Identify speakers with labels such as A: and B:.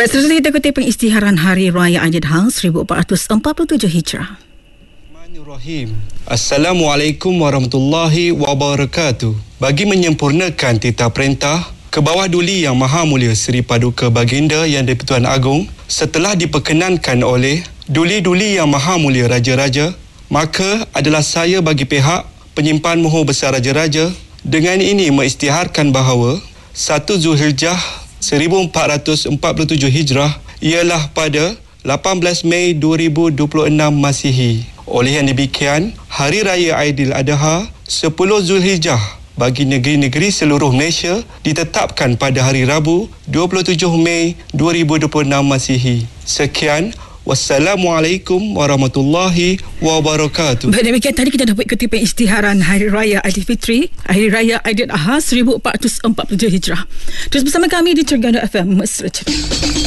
A: Baik, seterusnya kita ikuti pengisytiharan Hari Raya Aidilha 1447 Hijrah.
B: Assalamualaikum warahmatullahi wabarakatuh. Bagi menyempurnakan titah perintah ke bawah Duli Yang Maha Mulia Seri Paduka Baginda Yang di-Pertuan Agong, setelah diperkenankan oleh Duli-Duli Yang Maha Mulia Raja-Raja, maka adalah saya bagi pihak penyimpan mohon besar Raja-Raja dengan ini mengisytiharkan bahawa 1 Zulhijjah 1447 Hijrah ialah pada 18 Mei 2026 Masihi. Oleh yang demikian, Hari Raya Aidilha 10 Zulhijjah bagi negeri-negeri seluruh Malaysia ditetapkan pada hari Rabu 27 Mei 2026 Masihi. Sekian. Wassalamualaikum warahmatullahi wabarakatuh.
A: Baik, demikian tadi kita dapat ikuti pengisytiharan Hari Raya Aidilfitri, Hari Raya Aidilha 1447 Hijrah. Terus bersama kami di Terengganu FM Mesra Ceria.